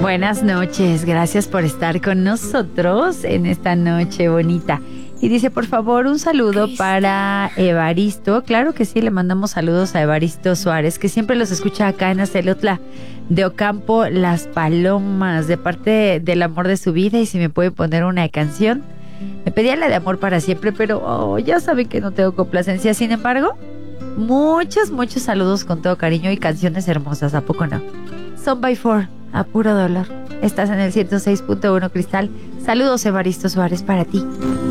Buenas noches, gracias por estar con nosotros en esta noche bonita. Y dice, por favor, un saludo para Evaristo. Claro que sí, le mandamos saludos a Evaristo Suárez, que siempre los escucha acá en Acelotla de Ocampo, Las Palomas, de parte del amor de su vida. Y si me puede poner una canción, me pedía la de Amor para Siempre, pero ya saben que no tengo complacencia. Sin embargo, muchos saludos con todo cariño y canciones hermosas, ¿a poco no? Son by Four, a puro dolor. Estás en el 106.1 Cristal. Saludos, Evaristo Suárez, para ti.